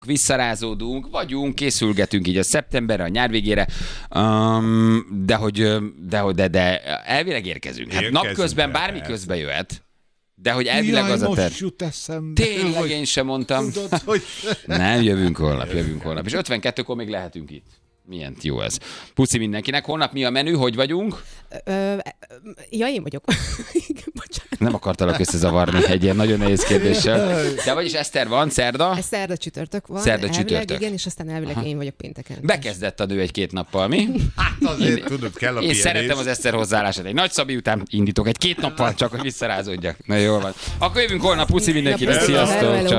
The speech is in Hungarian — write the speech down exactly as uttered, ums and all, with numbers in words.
visszarázódunk, vagyunk, készülgetünk így a szeptemberre, a nyár végére, um, de hogy de, hogy de, de elvileg érkezünk. Hát napközben bármi persze. közben jöhet, de hogy elvileg Jaj, az a most terv. jut eszembe. Tényleg hogy én sem mondtam. Tudod, hogy... Nem, jövünk holnap, jövünk holnap. És ötvenkettőkor még lehetünk itt. Milyen jó ez. Puszi mindenkinek. Holnap mi a menü? Hogy vagyunk? Ö, ö, ja, én vagyok. Bocsánat. Nem akartalak összezavarni egy ilyen nagyon nehéz kérdéssel. De vagyis Eszter van, szerda? Ez szerda csütörtök van. Szerda elvileg, csütörtök. Igen, és aztán elvileg Aha. én vagyok pénteken. Bekezdett a nő egy-két nappal, mi? Hát azért tudod, kell a Én pihenés. szeretem az Eszter hozzáállását. Egy nagy Szabi után indítok egy-két nappal, csak hogy visszarázódjak. Na jól van. Akkor jövünk holnap, puszi mindenkinek. Hello, Sziasztok. hello. Ciao.